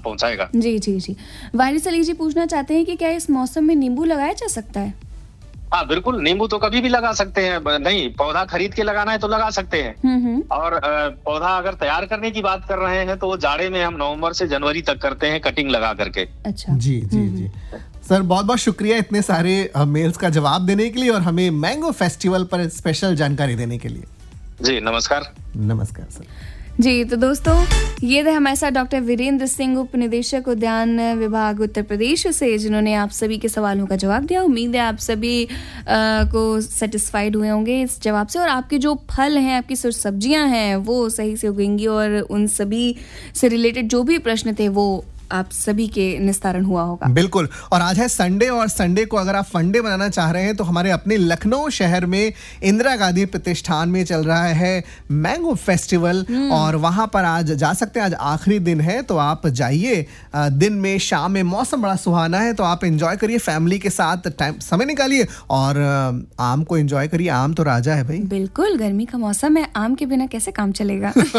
पहुंचाएगा। जी जी जी। वारिस अली जी पूछना चाहते हैं कि क्या इस मौसम में नींबू लगाया जा सकता है? हाँ बिल्कुल, नींबू तो कभी भी लगा सकते हैं। नहीं, पौधा खरीद के लगाना है तो लगा सकते हैं। और पौधा अगर तैयार करने की बात कर रहे हैं तो वो जाड़े में हम नवंबर से जनवरी तक करते हैं, कटिंग लगा करके। अच्छा जी जी जी। सर बहुत बहुत शुक्रिया इतने सारे मेल्स का जवाब देने के लिए और हमें मैंगो फेस्टिवल पर स्पेशल जानकारी देने के लिए। जी नमस्कार। नमस्कार सर। जी तो दोस्तों, ये थे हमारे साथ डॉक्टर वीरेंद्र सिंह, उप निदेशक उद्यान विभाग उत्तर प्रदेश से, जिन्होंने आप सभी के सवालों का जवाब दिया। उम्मीद है आप सभी को सेटिस्फाइड हुए होंगे इस जवाब से, और आपके जो फल हैं, आपकी सब्जियां हैं, वो सही से उगेंगी, और उन सभी से रिलेटेड जो भी प्रश्न थे वो आप सभी के निस्तारण हुआ होगा। बिल्कुल। और आज है संडे, और संडे को अगर आप फंडे बनाना चाह रहे हैं तो हमारे अपने लखनऊ शहर में इंदिरा गांधी प्रतिष्ठान में चल रहा है मैंगो फेस्टिवल, और वहां पर आज जा सकते हैं। आज आखिरी दिन है तो आप जाइए। दिन में, शाम में मौसम बड़ा सुहाना है तो आप एंजॉय करिए, फैमिली के साथ टाइम समय निकालिए और आम को एंजॉय करिए। आम तो राजा है भाई। बिल्कुल, गर्मी का मौसम है, आम के बिना कैसे काम चलेगा।